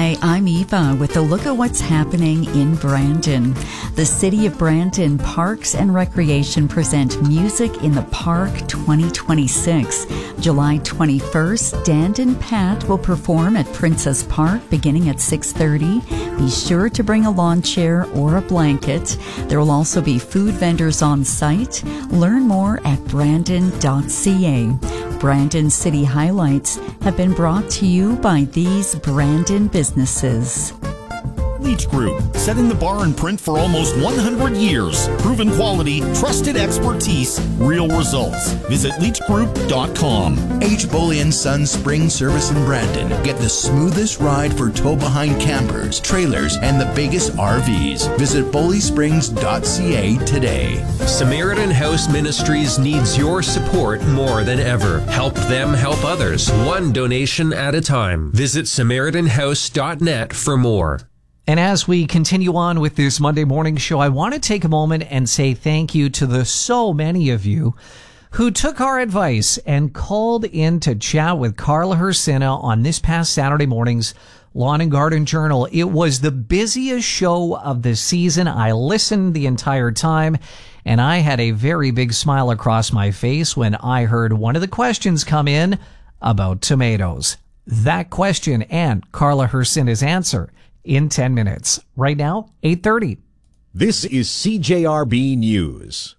Hi, I'm Eva with a look at what's happening in Brandon. The City of Brandon Parks and Recreation present Music in the Park 2026. July 21st, Dan and Pat will perform at Princess Park beginning at 6:30. Be sure to bring a lawn chair or a blanket. There will also be food vendors on site. Learn more at brandon.ca. Brandon City Highlights have been brought to you by these Brandon businesses. Leach Group, setting the bar in print for almost 100 years. Proven quality, trusted expertise, real results. Visit leachgroup.com. H. Boley & Sons Spring Service in Brandon. Get the smoothest ride for tow-behind campers, trailers, and the biggest RVs. Visit boleysprings.ca today. Samaritan House Ministries needs your support more than ever. Help them help others, one donation at a time. Visit SamaritanHouse.net for more. And as we continue on with this Monday morning show, I want to take a moment and say thank you to the so many of you who took our advice and called in to chat with Carla Hersina on this past Saturday morning's Lawn and Garden Journal. It was the busiest show of the season. I listened the entire time, and I had a very big smile across my face when I heard one of the questions come in about tomatoes. That question and Carla Hersina's answer in 10 minutes. Right now, 8:30. This is CJRB News.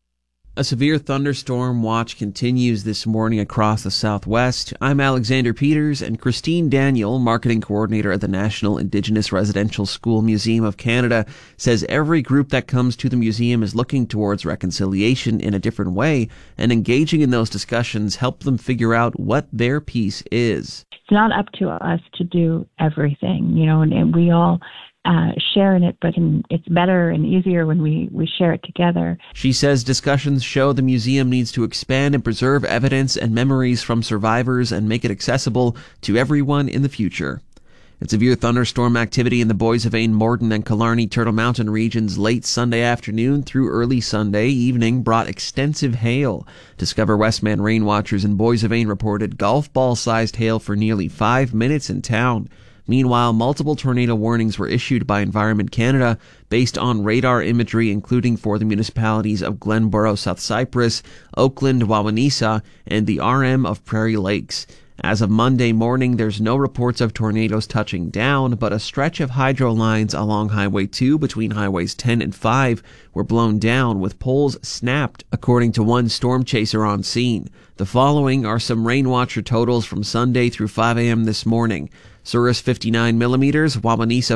A severe thunderstorm watch continues this morning across the southwest. I'm Alexander Peters, and Christine Daniel, marketing coordinator at the National Indigenous Residential School Museum of Canada, says every group that comes to the museum is looking towards reconciliation in a different way, and engaging in those discussions help them figure out what their piece is. It's not up to us to do everything, and we all share in it, but it's better and easier when we share it together. She says discussions show the museum needs to expand and preserve evidence and memories from survivors and make it accessible to everyone in the future. And severe thunderstorm activity in the Boissevain, Morden, and Killarney Turtle Mountain regions late Sunday afternoon through early Sunday evening brought extensive hail. Discover Westman rain watchers in Boissevain reported golf ball-sized hail for nearly 5 minutes in town. Meanwhile, multiple tornado warnings were issued by Environment Canada based on radar imagery, including for the municipalities of Glenborough, South Cyprus, Oakland, Wawanesa, and the RM of Prairie Lakes. As of Monday morning, there's no reports of tornadoes touching down, but a stretch of hydro lines along Highway 2 between Highways 10 and 5 were blown down, with poles snapped, according to one storm chaser on scene. The following are some rain watcher totals from Sunday through 5 a.m. this morning. Souris 59 millimeters, Wawanesa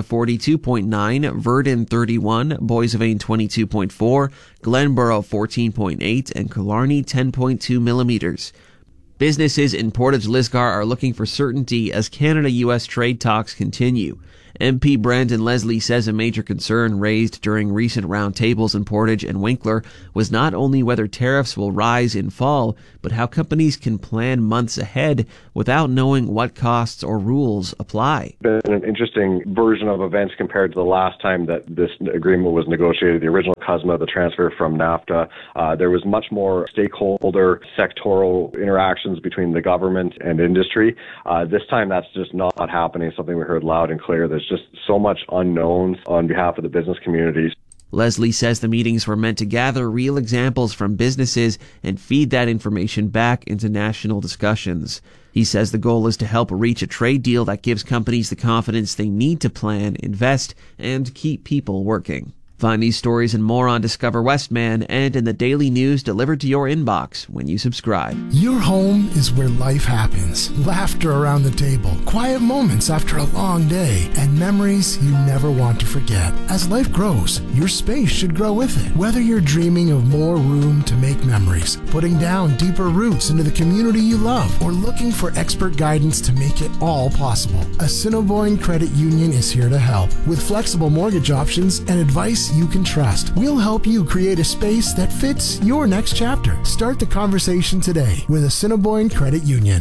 42.9, Verdun 31, Boissevain 22.4, Glenborough 14.8, and Killarney 10.2 millimeters. Businesses in Portage Lisgar are looking for certainty as Canada-U.S. trade talks continue. MP Brandon Leslie says a major concern raised during recent roundtables in Portage and Winkler was not only whether tariffs will rise in fall, but how companies can plan months ahead without knowing what costs or rules apply. It's been an interesting version of events compared to the last time that this agreement was negotiated, the original CUSMA, the transfer from NAFTA. There was much more stakeholder sectoral interactions between the government and industry. This time that's just not happening, something we heard loud and clear. There's just so much unknowns on behalf of the business communities. Leslie says the meetings were meant to gather real examples from businesses and feed that information back into national discussions. He says the goal is to help reach a trade deal that gives companies the confidence they need to plan, invest, and keep people working. Find these stories and more on Discover Westman and in the daily news delivered to your inbox when you subscribe. Your home is where life happens. Laughter around the table, quiet moments after a long day, and memories you never want to forget. As life grows, your space should grow with it. Whether you're dreaming of more room to make memories, putting down deeper roots into the community you love, or looking for expert guidance to make it all possible, Assiniboine Credit Union is here to help. With flexible mortgage options and advice you can trust, we'll help you create a space that fits your next chapter. Start the conversation today with Assiniboine Credit Union.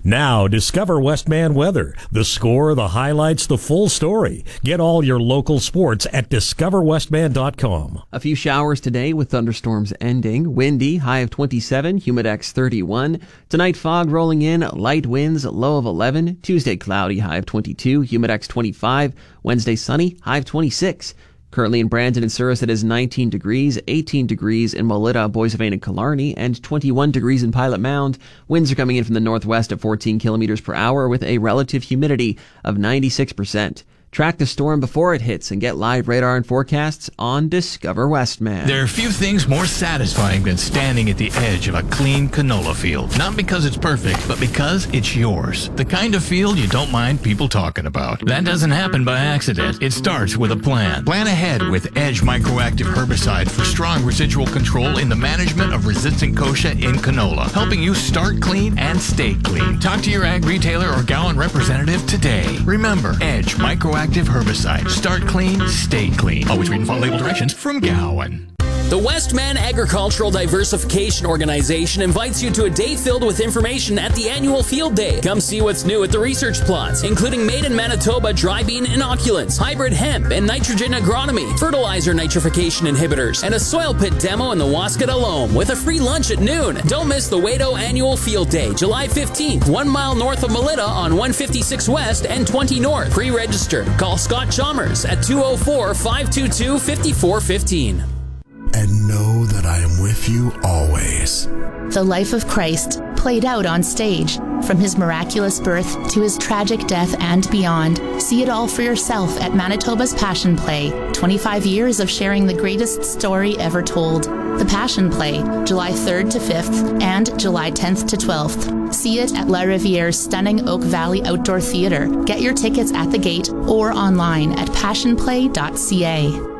Now, discover Westman weather. The score, the highlights, the full story. Get all your local sports at discoverwestman.com. A few showers today with thunderstorms ending. Windy, high of 27, humidex 31. Tonight, fog rolling in, light winds, low of 11. Tuesday, cloudy, high of 22, humidex 25. Wednesday, sunny, high of 26. Currently in Brandon and Souris, it is 19 degrees, 18 degrees in Melita, Boissevain, and Killarney, and 21 degrees in Pilot Mound. Winds are coming in from the northwest at 14 kilometers per hour with a relative humidity of 96%. Track the storm before it hits and get live radar and forecasts on Discover Westman. There are few things more satisfying than standing at the edge of a clean canola field. Not because it's perfect, but because it's yours. The kind of field you don't mind people talking about. That doesn't happen by accident. It starts with a plan. Plan ahead with Edge Microactive Herbicide for strong residual control in the management of resistant kochia in canola, helping you start clean and stay clean. Talk to your ag retailer or Gowan representative today. Remember, Edge Microactive Herbicide. Start clean, stay clean. Always read and follow label directions from Gowan. The Westman Agricultural Diversification Organization invites you to a day filled with information at the annual Field Day. Come see what's new at the research plots, including made in Manitoba dry bean inoculants, hybrid hemp and nitrogen agronomy, fertilizer nitrification inhibitors, and a soil pit demo in the Wascata Loam with a free lunch at noon. Don't miss the Wado Annual Field Day, July 15th, 1 mile north of Melita on 156 West and 20 North. Pre-register. Call Scott Chalmers at 204-522-5415. And know that I am with you always. The life of Christ played out on stage, from his miraculous birth to his tragic death and beyond. See it all for yourself at Manitoba's Passion Play. 25 years of sharing the greatest story ever told. The Passion Play, July 3rd to 5th and July 10th to 12th. See it at La Riviere's stunning Oak Valley Outdoor Theatre. Get your tickets at the gate or online at passionplay.ca.